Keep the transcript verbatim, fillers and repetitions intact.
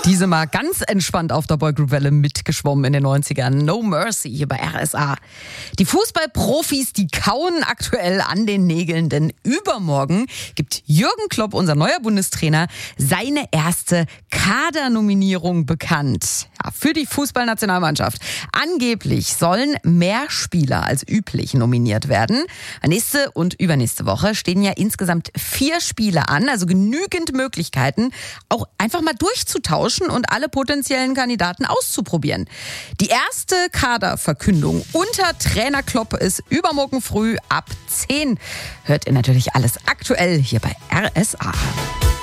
Diese mal ganz entspannt auf der Boygroup-Welle mitgeschwommen in den neunzigern. No Mercy hier bei R S A. Die Fußballprofis, die kauen aktuell an den Nägeln, denn übermorgen gibt Jürgen Klopp, unser neuer Bundestrainer, seine erste Kadernominierung bekannt. Ja, für die Fußballnationalmannschaft. Angeblich sollen mehr Spieler als üblich nominiert werden. Nächste und übernächste Woche stehen ja insgesamt vier Spiele an, also genügend Möglichkeiten, auch einfach mal durchzutauschen und alle potenziellen Kandidaten auszuprobieren. Die erste Kaderverkündung unter Trainer Klopp ist übermorgen früh ab zehn. Hört ihr natürlich alles aktuell hier bei R S A.